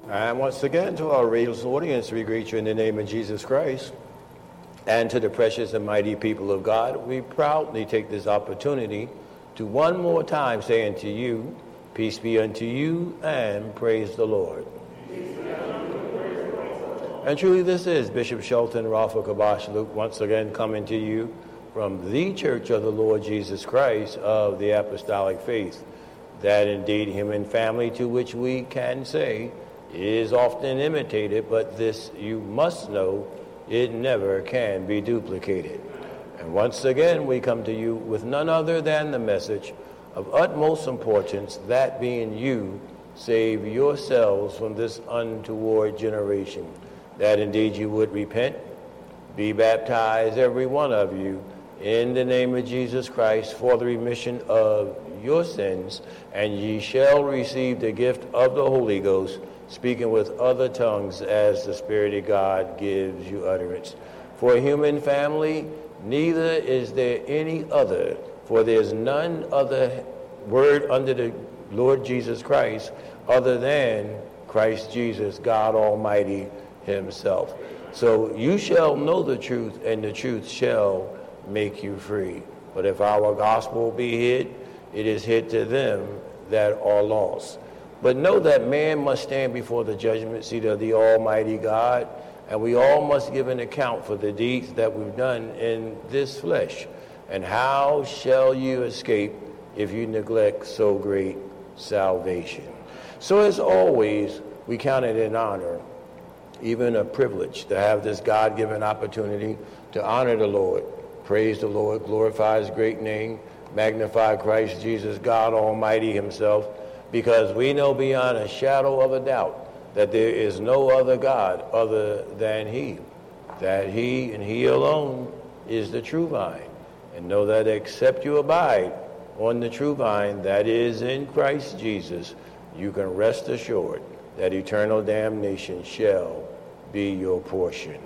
And once again, to our radio audience, we greet you in the name of Jesus Christ. And to the precious and mighty people of God, we proudly take this opportunity to one more time say unto you, peace be unto you, and praise the Lord. And truly this is Bishop Shelton Rafa Kabash Luke once again coming to you from the Church of the Lord Jesus Christ of the Apostolic Faith, that indeed human family to which we can say is often imitated, but this you must know, it never can be duplicated. And once again, we come to you with none other than the message of utmost importance, that being you save yourselves from this untoward generation, that indeed you would repent, be baptized, every one of you, in the name of Jesus Christ for the remission of your sins, and ye shall receive the gift of the Holy Ghost, speaking with other tongues as the Spirit of God gives you utterance. For a human family, neither is there any other, for there's none other word under the Lord Jesus Christ other than Christ Jesus, God Almighty himself. So you shall know the truth, and the truth shall make you free. But if our gospel be hid, it is hid to them that are lost. But know that man must stand before the judgment seat of the Almighty God, and we all must give an account for the deeds that we've done in this flesh. And how shall you escape if you neglect so great salvation? So as always, we count it an honor, even a privilege, to have this God-given opportunity to honor the Lord, praise the Lord, glorify his great name, magnify Christ Jesus, God Almighty himself, because we know beyond a shadow of a doubt that there is no other God other than he, that he and he alone is the true vine. And know that except you abide on the true vine, that is in Christ Jesus, you can rest assured that eternal damnation shall be your portion.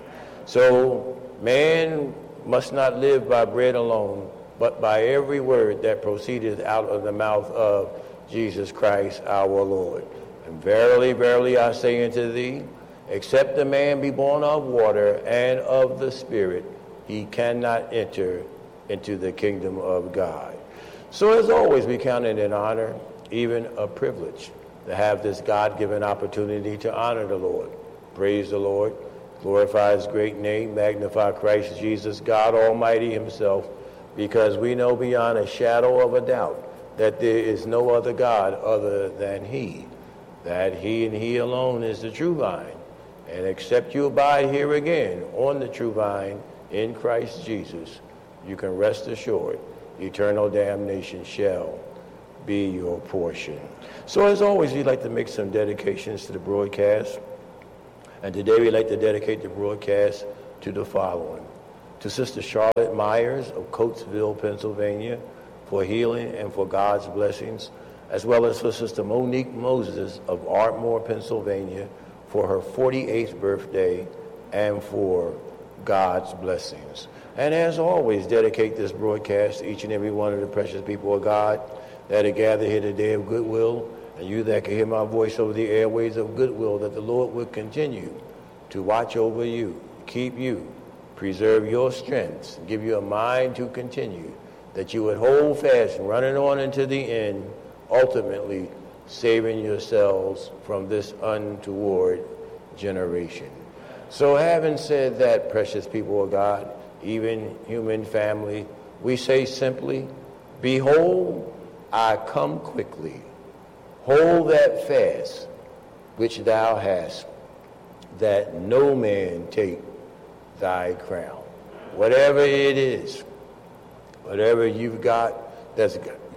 So man must not live by bread alone, but by every word that proceedeth out of the mouth of Jesus Christ our Lord. And verily, verily, I say unto thee, except a man be born of water and of the Spirit, he cannot enter into the kingdom of God. So as always, we count it an honor, even a privilege, to have this God-given opportunity to honor the Lord, praise the Lord, glorify his great name, magnify Christ Jesus, God Almighty himself, because we know beyond a shadow of a doubt that there is no other God other than he, that he and he alone is the true vine. And except you abide here again on the true vine in Christ Jesus, you can rest assured eternal damnation shall be your portion. So as always, we'd like to make some dedications to the broadcast. And today we'd like to dedicate the broadcast to the following. To Sister Charlotte Myers of Coatesville, Pennsylvania, for healing and for God's blessings, as well as for Sister Monique Moses of Ardmore, Pennsylvania, for her 48th birthday and for God's blessings. And as always, dedicate this broadcast to each and every one of the precious people of God that are gathered here today of goodwill, and you that can hear my voice over the airways of goodwill, that the Lord would continue to watch over you, keep you, preserve your strengths, give you a mind to continue, that you would hold fast, running on into the end, ultimately saving yourselves from this untoward generation. So having said that, precious people of God, even human family, we say simply, behold, I come quickly. Hold that fast which thou hast, that no man take thy crown. Whatever it is, whatever you've got that's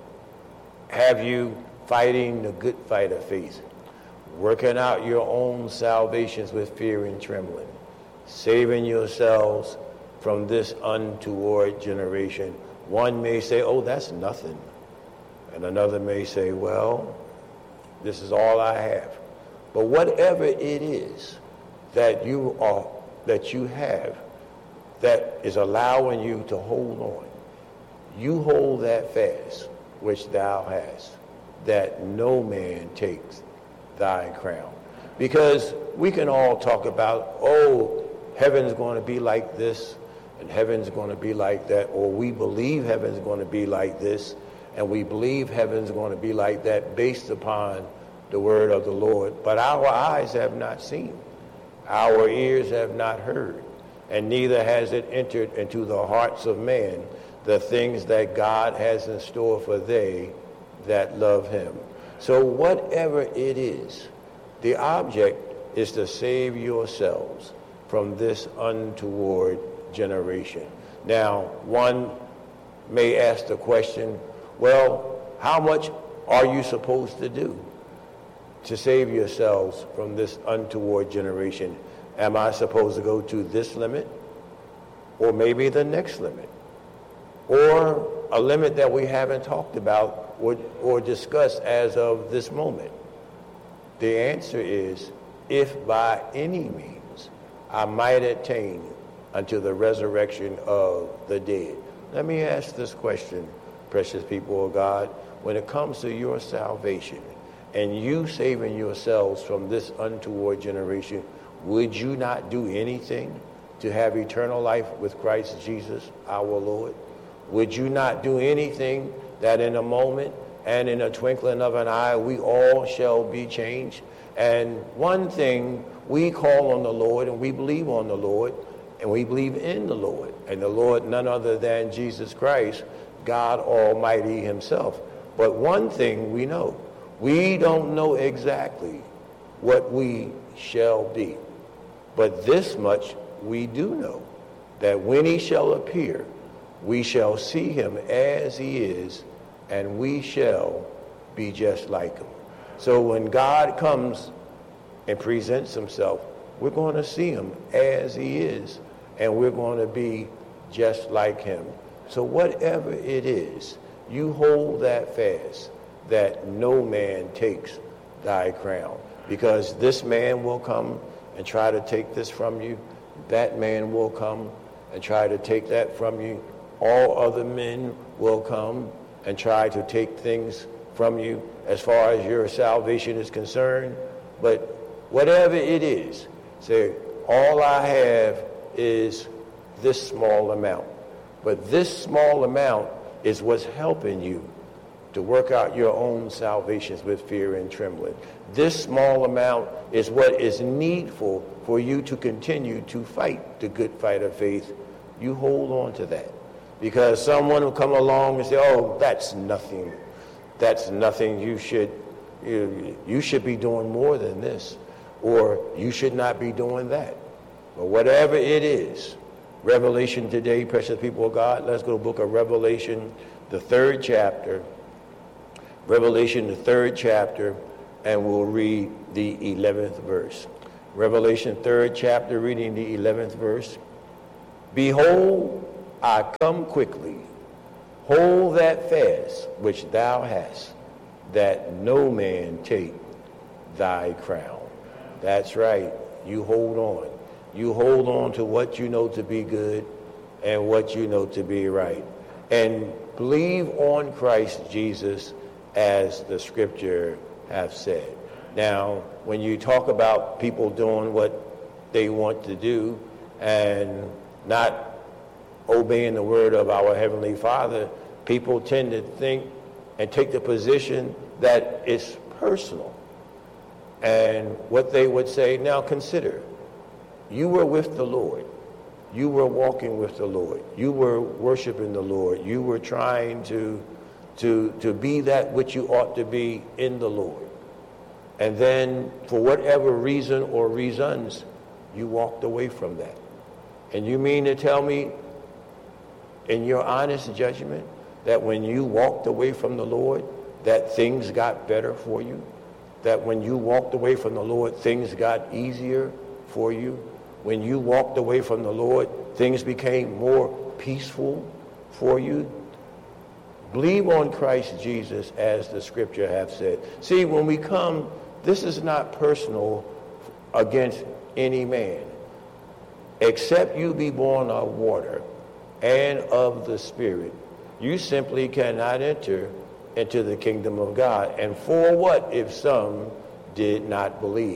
have you fighting the good fight of faith, working out your own salvations with fear and trembling, saving yourselves from this untoward generation. One may say, oh, that's nothing. And another may say, well, this is all I have. But whatever it is that you have that is allowing you to hold on, you hold that fast which thou hast, that no man takes thy crown. Because we can all talk about, oh, heaven's going to be like this, and heaven's going to be like that, or we believe heaven's going to be like this, and we believe heaven's going to be like that based upon the word of the Lord. But our eyes have not seen, our ears have not heard, and neither has it entered into the hearts of man the things that God has in store for they that love him. So whatever it is, the object is to save yourselves from this untoward generation. Now, one may ask the question, well, how much are you supposed to do to save yourselves from this untoward generation? Am I supposed to go to this limit, or maybe the next limit, or a limit that we haven't talked about or discussed as of this moment? The answer is, if by any means I might attain unto the resurrection of the dead. Let me ask this question, precious people of God. When it comes to your salvation and you saving yourselves from this untoward generation, would you not do anything to have eternal life with Christ Jesus our Lord? Would you not do anything that in a moment and in a twinkling of an eye we all shall be changed? And one thing, we call on the Lord and we believe on the Lord and we believe in the Lord. And the Lord, none other than Jesus Christ, God Almighty himself. But one thing we know, we don't know exactly what we shall be. But this much we do know, that when he shall appear, we shall see him as he is, and we shall be just like him. So when God comes and presents himself, we're going to see him as he is, and we're going to be just like him. So whatever it is, you hold that fast, that no man takes thy crown. Because this man will come and try to take this from you. That man will come and try to take that from you. All other men will come and try to take things from you as far as your salvation is concerned. But whatever it is, say, all I have is this small amount. But this small amount is what's helping you to work out your own salvations with fear and trembling. This small amount is what is needful for you to continue to fight the good fight of faith. You hold on to that. Because someone will come along and say, oh, that's nothing. That's nothing. You should be doing more than this. Or you should not be doing that. But whatever it is, Revelation today, precious people of God, let's go to the book of Revelation, the 3rd chapter. Revelation, the 3rd chapter, and we'll read the 11th verse. Revelation, 3rd chapter, reading the 11th verse. Behold, I come quickly. Hold that fast which thou hast, that no man take thy crown. That's right. You hold on. You hold on to what you know to be good and what you know to be right. And believe on Christ Jesus as the scripture hath said. Now, when you talk about people doing what they want to do and not obeying the word of our Heavenly Father, people tend to think and take the position that it's personal. And what they would say, now consider, you were with the Lord. You were walking with the Lord. You were worshiping the Lord. You were trying to be that which you ought to be in the Lord. And then, for whatever reason or reasons, you walked away from that. And you mean to tell me, in your honest judgment, that when you walked away from the Lord, that things got better for you? That when you walked away from the Lord, things got easier for you? When you walked away from the Lord, things became more peaceful for you? Believe on Christ Jesus as the scripture hath said. See, when we come, this is not personal against any man. Except you be born of water and of the Spirit, you simply cannot enter into the kingdom of God. And for what if some did not believe?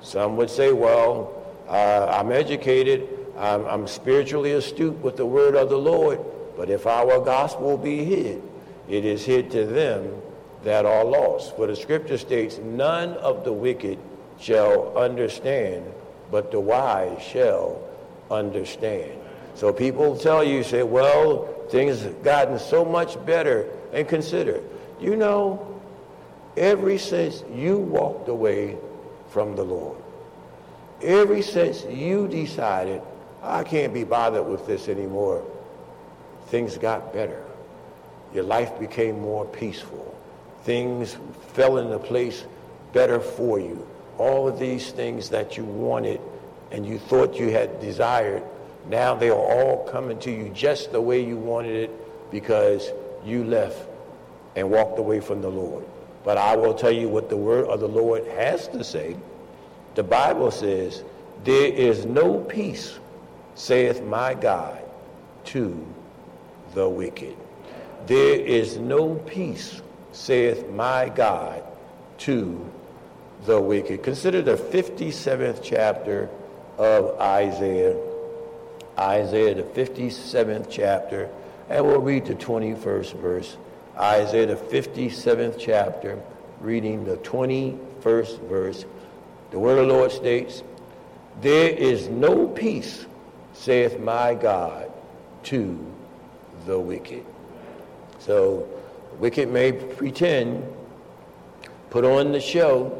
Some would say, well, I'm educated, I'm spiritually astute with the word of the Lord, but if our gospel be hid, it is hid to them that are lost. For the scripture states, none of the wicked shall understand, but the wise shall understand. So people tell you, say, well, things have gotten so much better. And consider, you know, ever since you walked away from the Lord, ever since you decided, I can't be bothered with this anymore, things got better. Your life became more peaceful. Things fell into place better for you. All of these things that you wanted and you thought you had desired, now they are all coming to you just the way you wanted it because you left and walked away from the Lord. But I will tell you what the word of the Lord has to say. The Bible says, there is no peace, saith my God, to the wicked. There is no peace, saith my God, to the wicked. Consider the 57th chapter of Isaiah. Isaiah, the 57th chapter, and we'll read the 21st verse. Isaiah, the 57th chapter, reading the 21st verse. The word of the Lord states, there is no peace, saith my God, to the wicked. So, wicked may pretend, put on the show,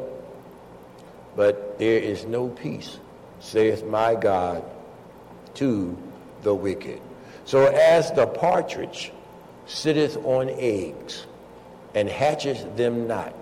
but there is no peace, saith my God, to the wicked. So as the partridge sitteth on eggs, and hatcheth them not,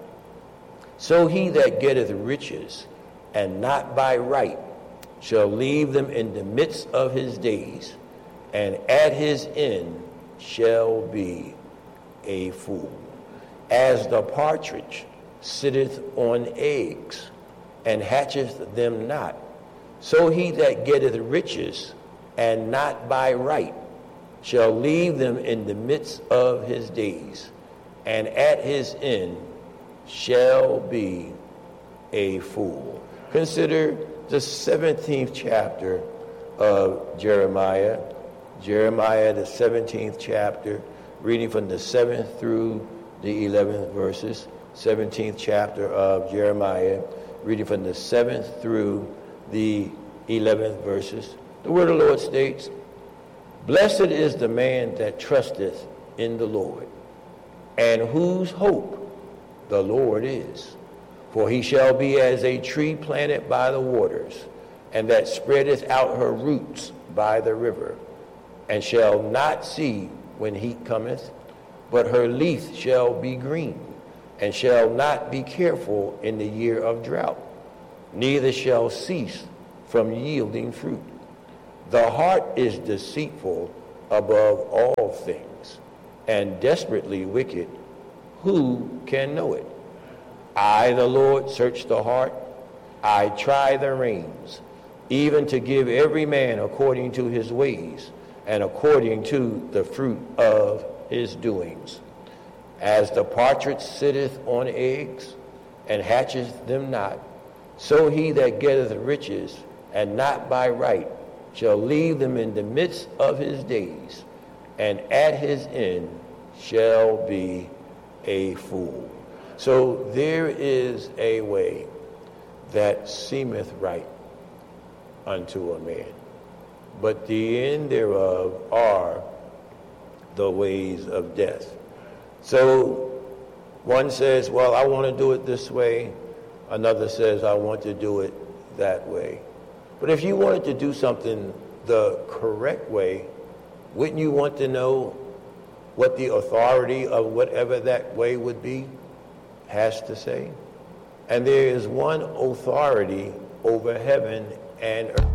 so he that getteth riches, and not by right, shall leave them in the midst of his days, and at his end shall be a fool. As the partridge sitteth on eggs, and hatcheth them not, so he that getteth riches, and not by right, shall leave them in the midst of his days, and at his end shall be a fool. Consider the 17th chapter of Jeremiah. Jeremiah, the 17th chapter, reading from the 7th through the 11th verses. 17th chapter of Jeremiah, reading from the 7th through the 11th verses. The word of the Lord states, blessed is the man that trusteth in the Lord, and whose hope the Lord is. For he shall be as a tree planted by the waters, and that spreadeth out her roots by the river, and shall not see when heat cometh, but her leaf shall be green, and shall not be careful in the year of drought, neither shall cease from yielding fruit. The heart is deceitful above all things, and desperately wicked. Who can know it? I, the Lord, search the heart. I try the reins, even to give every man according to his ways, and according to the fruit of his doings. As the partridge sitteth on eggs, and hatcheth them not, so he that getteth riches, and not by right, shall leave them in the midst of his days, and at his end shall be a fool. So there is a way that seemeth right unto a man, but the end thereof are the ways of death. So one says, well, I want to do it this way. Another says, I want to do it that way. But if you wanted to do something the correct way, wouldn't you want to know what the authority of whatever that way would be has to say? And there is one authority over heaven and earth.